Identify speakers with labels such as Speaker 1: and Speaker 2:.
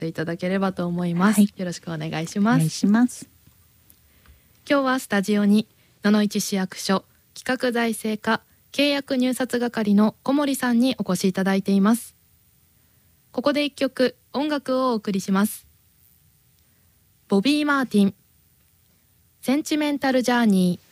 Speaker 1: ていただければと思います、
Speaker 2: はい、
Speaker 1: よろしくお願いし
Speaker 2: お願い
Speaker 1: ます。
Speaker 2: します。
Speaker 1: 今日はスタジオに野々市市役所企画財政課契約入札係の小森さんにお越しいただいています。ここで一曲音楽をお送りします。ボビー・マーティン、センチメンタル・ジャーニー。